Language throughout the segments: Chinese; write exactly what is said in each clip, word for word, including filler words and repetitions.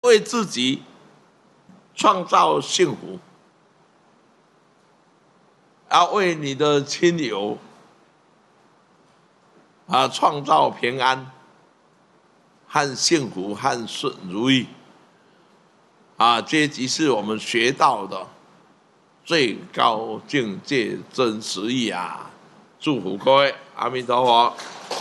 为自己创造幸福，要为你的亲友啊创造平安和幸福和顺如意啊，这即是我们学到的最高境界真实义啊！祝福各位，阿弥陀佛。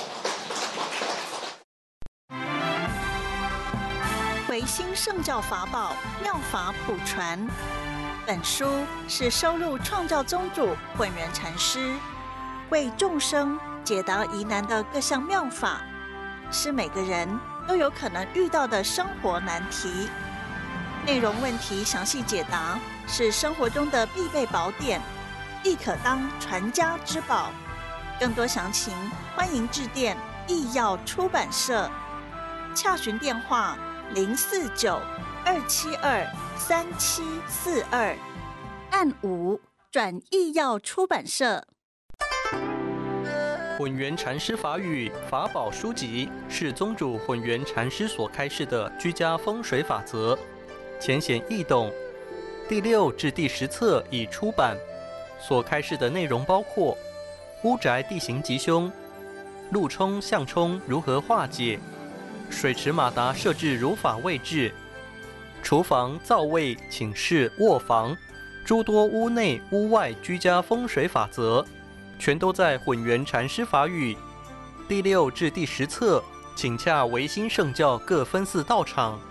维新圣教法宝妙法普传，本书是收录创教宗主混元禅师为众生解答疑难的各项妙法，是每个人都有可能遇到的生活难题。内容问题详细解答，是生活中的必备宝典，亦可当传家之宝。更多详情，欢迎致电义耀出版社，洽询电话零四九二七二三七四二，按五转义耀出版社。 混元禅师法语法宝书籍是宗主混元禅师所开示的居家风水法则，浅显易懂。第六至第十册已出版，所开示的内容包括屋宅地形吉凶、路冲向冲如何化解、水池马达设置如法位置、厨房、灶位、寝室、卧房诸多屋内屋外居家风水法则，全都在混元禅师法语第六至第十册，请洽维新圣教各分寺道场。